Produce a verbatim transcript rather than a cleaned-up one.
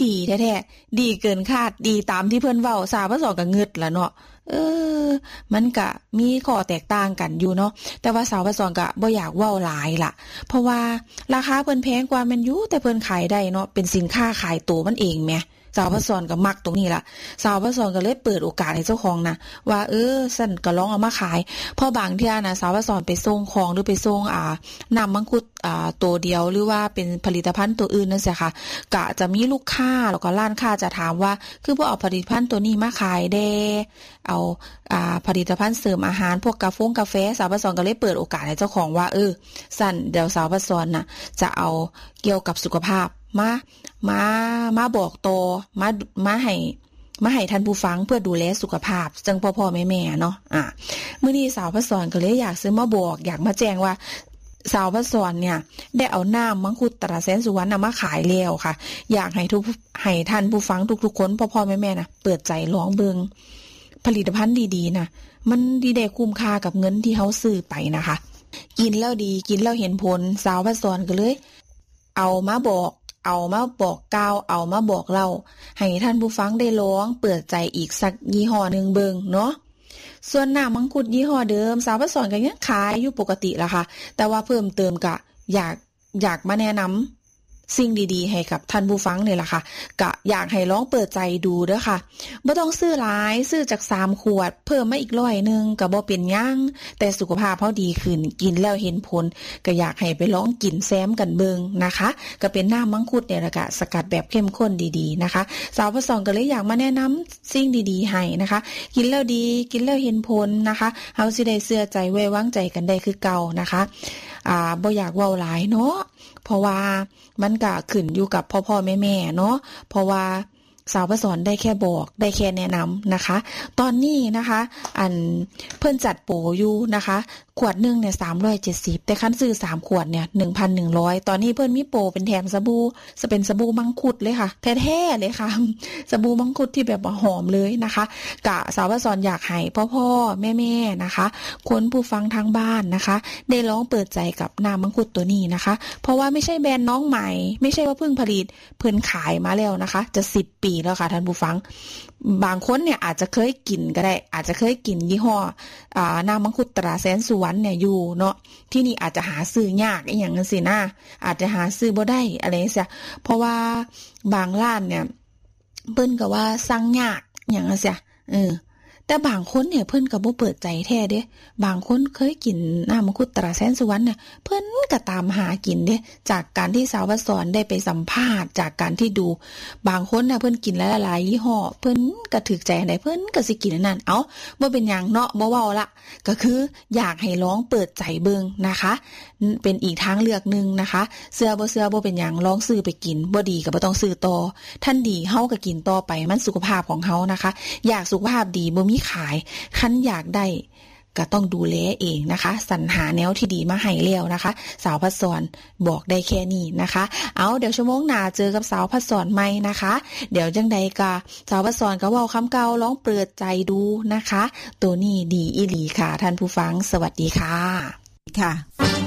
ดีแท้ๆดีเกินคาดดีตามที่เพิ่นเว้าสาวพสก็งึดล่ะเนาะเออมันก็มีข้อแตกต่างกันอยู่เนาะแต่ว่าสาวพสก็บ่อยากเว้าหลายล่ะเพราะว่าราคาเพิ่นแพงกว่าแม่นอยู่แต่เพิ่นขายได้เนาะเป็นสินค้าขายตัวมันเองแหมสาวพสก็มักตรงนี้ล่ะสาวพสก็เลยเปิดโอกาสให้เจ้าของนะว่าเออซั่นก็ลองเอามาขายเพราะบางเที่ยนะสาวพสไปส่งของหรือไปส่งอ่าน้ำมังคุดอ่าตัวเดียวหรือว่าเป็นผลิตภัณฑ์ตัวอื่นนั่นสิค่ะก็จะมีลูกค้าแล้วก็ร้านค้าจะถามว่าคือบ่เอาผลิตภัณฑ์ตัวนี้มาขายแด่เอาอ่าผลิตภัณฑ์เสริมอาหารพวกกาแฟกาแฟสาวพสก็เลยเปิดโอกาสให้เจ้าของว่าเออซั่นเดี๋ยวสาวพสน่ะจะเอาเกี่ยวกับสุขภาพมามามาบอกโตมามาให้มาให้ท่านผู้ฟังเพื่อดูแลสุขภาพจังพ่อๆแม่ๆเนาะอ่ะมื้อนี้สาวพสก็เลยอยากซื้อมาบอกอยากมาแจ้งว่าสาวพสเนี่ยได้เอาน้ำมังคุดตราแสนสุวรรณมาขายแล้วค่ะอยากให้ทุกให้ท่านผู้ฟังทุกๆคนพ่อๆแม่ๆนะเปิดใจลองเบิ่งผลิตภัณฑ์ดีๆนะมันดีได้คุ้มค่ากับเงินที่เฮาซื้อไปนะคะกินแล้วดีกินแล้วเห็นผลสาวพสก็เลยเอามาบอกเอามาบอกกล่าวเอามาบอกเล่าให้ท่านผู้ฟังได้ลองเปิดใจอีกสักยี่ห้อนึงเบิ่งเนาะส่วนน้ำมังคุดยี่ห้อเดิมสาวพสก็ยังขายอยู่ปกติล่ะค่ะแต่ว่าเพิ่มเติมก็อยากอยากมาแนะนำสิ่งดีๆให้กับท่านผู้ฟังนี่ล่ะค่ะก็อยากให้ลองเปิดใจดูเด้อค่ะบ่ต้องซื้อหลายซื้อจากสามขวดเพิ่มมาอีกร้อยนึงก็บ่เป็นหยังแต่สุขภาพเฮาดีขึ้นกินแล้วเห็นผลก็อยากให้ไปลองกินแซมกันเบิ่งนะคะก็เป็นน้ำมังคุดเนี่ยล่ะก็สกัดแบบเข้มข้นดีๆนะคะสาวพสก็เลยอยากมาแนะนำสิ่งดีๆให้นะคะกินแล้วดีกินแล้วเห็นผลนะคะเฮาสิได้เชื่อใจไว้วางใจกันได้คือเก่านะคะอ่าบ่อยากเว้าหลายเนาะเพราะว่ามันก็ขึ้นอยู่กับพ่อๆแม่ๆเนาะเพราะว่าสาวพสได้แค่บอกได้แค่แนะนำนะคะตอนนี้นะคะอันเพิ่นจัดโปรอยู่นะคะขวดนึงเนี่ยสามร้อยเจ็ดสิบแต่คันซื้อสามขวดเนี่ย หนึ่งพันหนึ่งร้อย ตอนนี้เพิ่นมีโปรเป็นแถมสบู่จะเป็นสบู่มังคุดเลยค่ะแท้ๆเลยค่ะสบู่มังคุดที่แบบหอมเลยนะคะกะสาวพสอยากให้พ่อๆแม่ๆนะคะคนผู้ฟังทางบ้านนะคะได้ลองเปิดใจกับน้ำมังคุดตัวนี้นะคะเพราะว่าไม่ใช่แบรนด์น้องใหม่ไม่ใช่ว่าเพิ่งผลิตเพิ่นขายมาแล้วนะคะจะสิบปีแล้วค่ะท่านผู้ฟังบางคนเนี่ยอาจจะเคยกินก็ได้อาจจะเคยกินยี่ห้ออ่าน้ำมังคุดตราแสนสุวรรณเนี่ยอยู่เนาะที่นี่อาจจะหาซื้อยากอีหยังจังซี่นะอาจจะหาซื้อบ่ได้อะไรจังซี่เพราะว่าบางร้านเนี่ยเพิ่นก็ว่าสั่งยากหยังจังซี่เออแต่บางคนเนี่ยเพิ่นก็บ่เปิดใจแท้เด้บางคนเคยกินน้ำมังคุดตราแสนสุวรรณเนี่ยเพิ่นก็ตามหากินเด้จากการที่สาวพสได้ไปสัมภาษณ์จากการที่ดูบางคนน่ะเพิ่นกินหลายๆยี่ห้อเพิ่นก็ถูกใจอันใดเพิ่นก็สิกินอันนั้นเอ้าบ่เป็นหยังเนาะบ่เว้าละก็คืออยากให้ลองเปิดใจเบิ่งนะคะเป็นอีกทางเลือกนึงนะคะเชื่อบ่เชื่อบ่เป็นหยังลองซื้อไปกินบ่ดีก็บ่ต้องซื้อต่อท่านดีเฮาก็กินต่อไปมันสุขภาพของเฮานะคะอยากสุขภาพดีบ่มีขายคันอยากได้ก็ต้องดูแลเองนะคะสรรหาแนวที่ดีมาให้แล้วนะคะสาวพัดสอนบอกได้แค่นี้นะคะเอาเดี๋ยวชั่วโมงหน้าเจอกับสาวพัดสอนใหม่นะคะเดี๋ยวจังใดก็สาวพัดสอนก็เว้าคำเก่าลองเปิดใจดูนะคะตัวนี้ดีอีหลีค่ะท่านผู้ฟังสวัสดีค่ะค่ะ